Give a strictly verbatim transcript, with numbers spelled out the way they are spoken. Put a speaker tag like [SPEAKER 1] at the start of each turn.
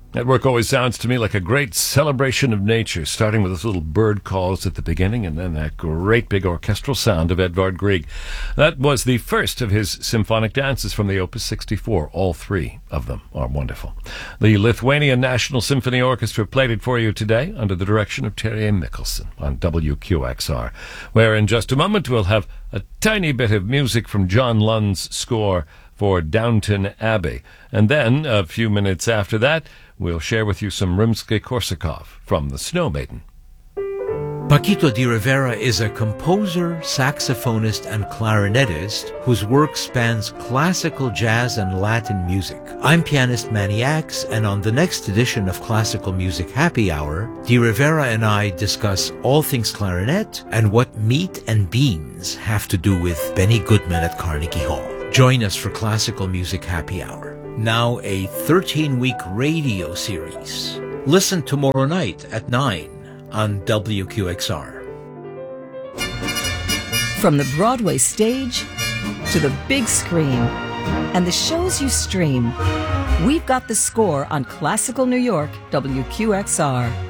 [SPEAKER 1] That work always sounds to me like a great celebration of nature, starting with those little bird calls at the beginning and then that great big orchestral sound of Edvard Grieg. That was the first of his symphonic dances from the Opus sixty-four. All three of them are wonderful. The Lithuanian National Symphony Orchestra played it for you today under the direction of Terje Mikkelsen on W Q X R, where in just a moment we'll have a tiny bit of music from John Lund's score for Downton Abbey. And then, a few minutes after that, we'll share with you some Rimsky-Korsakov from The Snow Maiden.
[SPEAKER 2] Paquito de Rivera is a composer, saxophonist, and clarinetist whose work spans classical jazz and Latin music. I'm pianist Manny Axe, and on the next edition of Classical Music Happy Hour, de Rivera and I discuss all things clarinet and what meat and beans have to do with Benny Goodman at Carnegie Hall. Join us for Classical Music Happy Hour. Now a thirteen-week radio series. Listen tomorrow night at nine on W Q X R.
[SPEAKER 3] From the Broadway stage to the big screen and the shows you stream, we've got the score on Classical New York W Q X R.